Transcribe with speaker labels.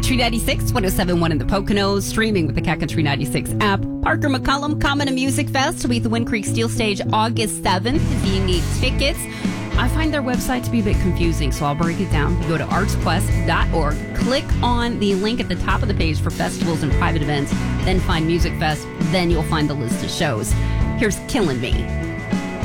Speaker 1: Tree 96, 107.1 in the Poconos, streaming with the Country 96 app. Parker McCullum coming to Music Fest to be at the Wind Creek Steel Stage August 7th. If you need tickets, I find their website to be a bit confusing, so I'll break it down. You go to artsquest.org, click on the link at the top of the page for festivals and private events, then find Music Fest, then you'll find the list of shows. Here's Killing Me.